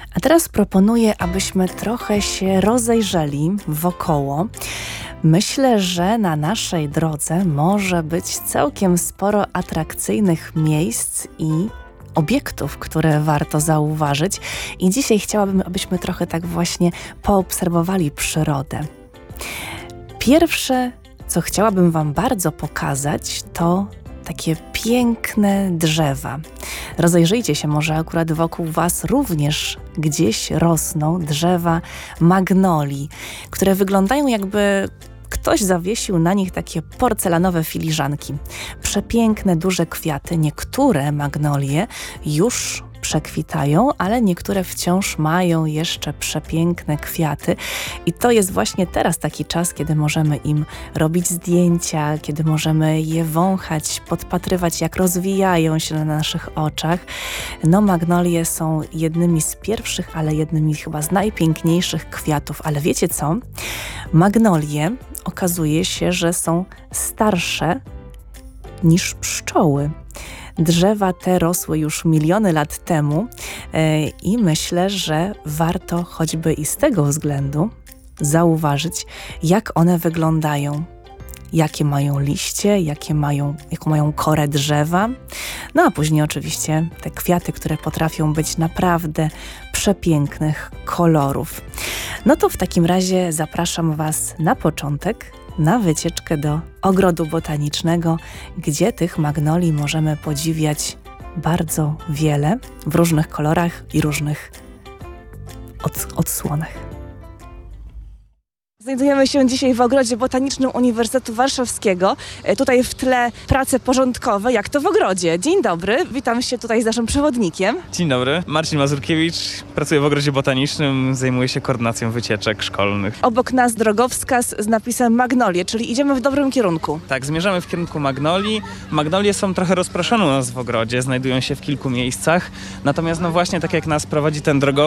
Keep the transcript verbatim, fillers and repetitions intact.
A teraz proponuję, abyśmy trochę się rozejrzeli wokoło. Myślę, że na naszej drodze może być całkiem sporo atrakcyjnych miejsc i obiektów, które warto zauważyć. I dzisiaj chciałabym, abyśmy trochę tak właśnie poobserwowali przyrodę. Pierwsze, co chciałabym Wam bardzo pokazać, to takie piękne drzewa. Rozejrzyjcie się, może akurat wokół Was również gdzieś rosną drzewa magnolii, które wyglądają, jakby ktoś zawiesił na nich takie porcelanowe filiżanki. Przepiękne, duże kwiaty. Niektóre magnolie już przekwitają, ale niektóre wciąż mają jeszcze przepiękne kwiaty i to jest właśnie teraz taki czas, kiedy możemy im robić zdjęcia, kiedy możemy je wąchać, podpatrywać, jak rozwijają się na naszych oczach. No, magnolie są jednymi z pierwszych, ale jednymi chyba z najpiękniejszych kwiatów. Ale wiecie co? Magnolie okazuje się, że są starsze niż pszczoły. Drzewa te rosły już miliony lat temu yy, i myślę, że warto choćby i z tego względu zauważyć, jak one wyglądają, jakie mają liście, jakie mają, jaką mają korę drzewa. No a później oczywiście te kwiaty, które potrafią być naprawdę przepięknych kolorów. No to w takim razie zapraszam Was na początek na wycieczkę do ogrodu botanicznego, gdzie tych magnolii możemy podziwiać bardzo wiele w różnych kolorach i różnych od, odsłonach. Znajdujemy się dzisiaj w Ogrodzie Botanicznym Uniwersytetu Warszawskiego. Tutaj w tle prace porządkowe, jak to w ogrodzie. Dzień dobry, witam się tutaj z naszym przewodnikiem. Dzień dobry, Marcin Mazurkiewicz, pracuję w Ogrodzie Botanicznym, zajmuję się koordynacją wycieczek szkolnych. Obok nas drogowskaz z napisem Magnolie, czyli idziemy w dobrym kierunku. Tak, zmierzamy w kierunku magnolii. Magnolie są trochę rozproszone u nas w ogrodzie, znajdują się w kilku miejscach. Natomiast no właśnie tak jak nas prowadzi ten drogowy,